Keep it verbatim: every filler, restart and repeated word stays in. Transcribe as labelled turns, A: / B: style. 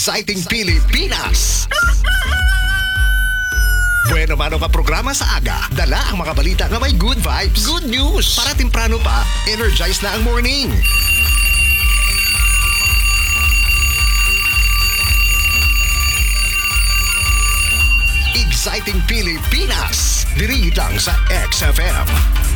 A: Exciting Pilipinas! Bueno mano ka programa sa aga, dala ang mga balita nga may good vibes, good news. Para temprano pa, energize na ang morning. Exciting Pilipinas, diri lang sa X F M.